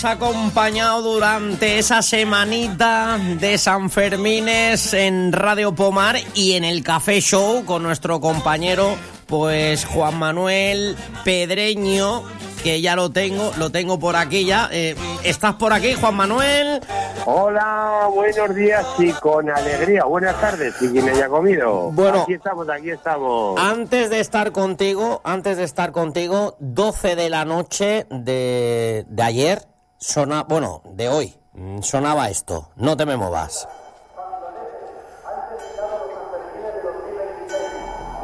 Acompañado durante esa semanita de San Fermines en Radio Pomar y en el Café Show con nuestro compañero pues Juan Manuel Pedreño, que ya lo tengo por aquí ya. ¿Estás por aquí, Juan Manuel? Hola, buenos días y con alegría. Buenas tardes, y quien haya comido. Bueno, aquí estamos. Antes de estar contigo, 12 de la noche de ayer, de hoy, sonaba esto. No te me movas.